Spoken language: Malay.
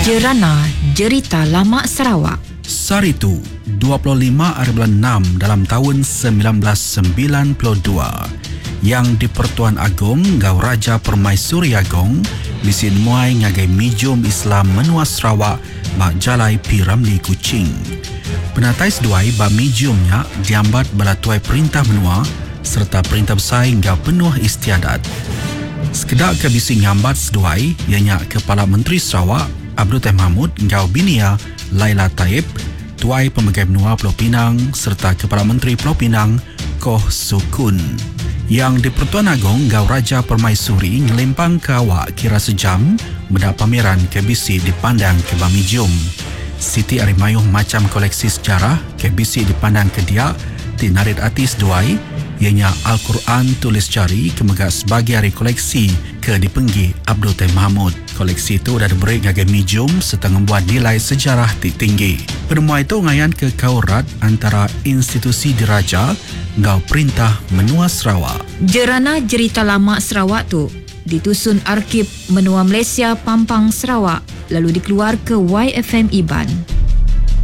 Jerana Jerita Lama Sarawak. Saritu 25 hari bulan 6 dalam tahun 1992 yang di Pertuan Agong Gau Raja Permaisuri Agong lisin muai ngagai mijum Islam menua Sarawak bak jalai Piramli Kuching. Penatai seduai bak mijumnya diambat bala tuai perintah menua serta perintah besar hingga penuh istiadat. Sekedar ke bisi ngambat seduai ianya Kepala Menteri Sarawak Abdul Teh Mahmud ngau binia Laila Taib, Tuai Pemegai Menua Pulau Pinang serta Kepala Menteri Pulau Pinang Koh Sukun. Yang di Pertuan Agong Gau Raja Permaisuri ngelempang ke awak kira sejam mendapat pameran KBC dipandang ke Bamijum. Siti Arimayuh macam koleksi sejarah KBC dipandang ke dia tinarit artis duai ianya Al-Quran tulis jari kemegak sebagai hari koleksi ke dipenggi Abdul Teh Mahmud. Koleksi itu dah diberi ngagai mijum serta membuat nilai sejarah tinggi. Pertemuan itu ngayan ke kaurat antara institusi diraja ngau perintah menua Sarawak. Jerana Jerita Lama Sarawak tu ditusun Arkib Menua Malaysia Pampang Sarawak lalu dikeluar ke YFM Iban.